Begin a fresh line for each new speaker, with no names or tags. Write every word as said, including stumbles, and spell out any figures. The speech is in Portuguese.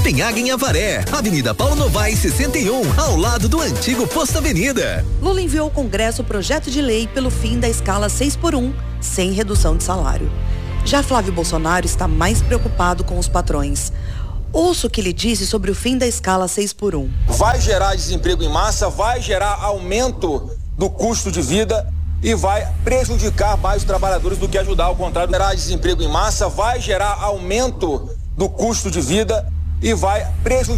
Copenhague em Avaré, Avenida Paulo Novaes sessenta e um, ao lado do antigo Posto Avenida.
Lula enviou ao Congresso o projeto de lei pelo fim da escala seis por um, sem redução de salário. Já Flávio Bolsonaro está mais preocupado com os patrões. Ouça o que ele disse sobre o fim da escala seis por um.
Vai gerar desemprego em massa, vai gerar aumento do custo de vida e vai prejudicar mais os trabalhadores do que ajudar, ao contrário. Gerar desemprego em massa, vai gerar aumento do custo de vida e vai prejudicar